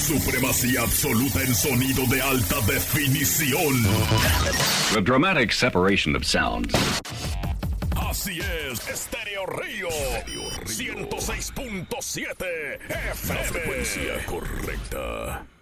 supremacía absoluta en sonido de alta definición. The dramatic separation of sounds. Así es, Estéreo Río 106.7 FM. La frecuencia correcta.